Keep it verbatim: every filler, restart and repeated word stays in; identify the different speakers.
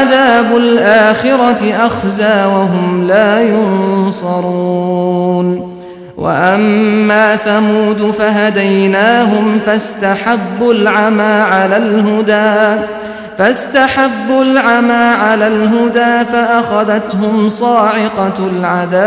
Speaker 1: وَلَعَذَابُ الْآخِرَةِ أَخْزَىٰ وَهُمْ لَا يُنصَرُونَ وَأَمَّا ثَمُودُ فَهَدَيْنَاهُمْ فَاسْتَحَبُّوا الْعَمَىٰ عَلَى الْهُدَىٰ فاستحبوا العمى على الهدى فأخذتهم صاعقة العذاب